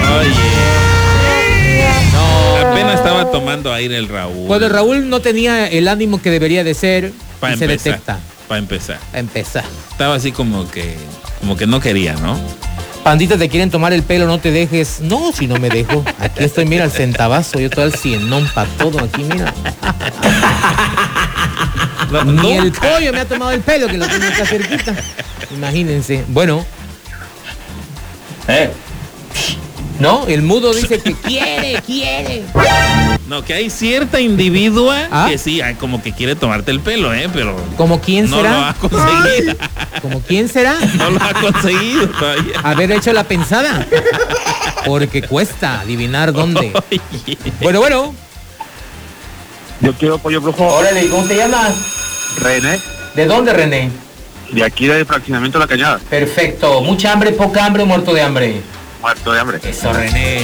No. Apenas estaba tomando aire el Raúl. Pues el Raúl no tenía el ánimo que debería de ser. Para se empezar. detecta. Para empezar. A empezar. Estaba así como que no quería, ¿no? Pandita, te quieren tomar el pelo, no te dejes. No, si no me dejo. Aquí estoy, mira, el centavazo. Yo todo el cienón para todo aquí, mira. Ni el pollo me ha tomado el pelo, que lo tengo acá cerquita. Imagínense. Bueno. No, el mudo dice que quiere. No, que hay cierta individua que sí, como que quiere tomarte el pelo, pero... ¿Como quién será? No lo ha conseguido. ¿Como quién será? No lo ha conseguido todavía. Haber hecho la pensada. Porque cuesta adivinar dónde. Bueno. Yo quiero pollo brujo. Órale, ¿cómo te llamas? René, ¿De dónde, René? de aquí del fraccionamiento de La Cañada. Perfecto. ¿Mucha hambre, poca hambre o muerto de hambre? Muerto de hambre. Eso, René.